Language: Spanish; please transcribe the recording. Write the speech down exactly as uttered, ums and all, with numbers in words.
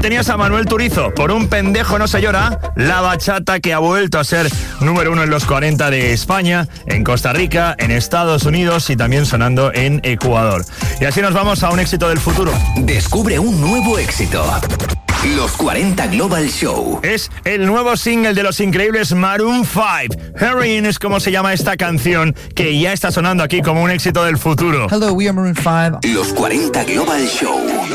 Ahí tenías a Manuel Turizo, Por un pendejo no se llora, la bachata que ha vuelto a ser número uno en los cuarenta de España, en Costa Rica, en Estados Unidos y también sonando en Ecuador. Y así nos vamos a un éxito del futuro. Descubre un nuevo éxito. Los cuarenta Global Show. Es el nuevo single de los increíbles Maroon cinco. Heroin es como se llama esta canción, que ya está sonando aquí como un éxito del futuro. Hello, we are Maroon five. Los cuarenta Global Show.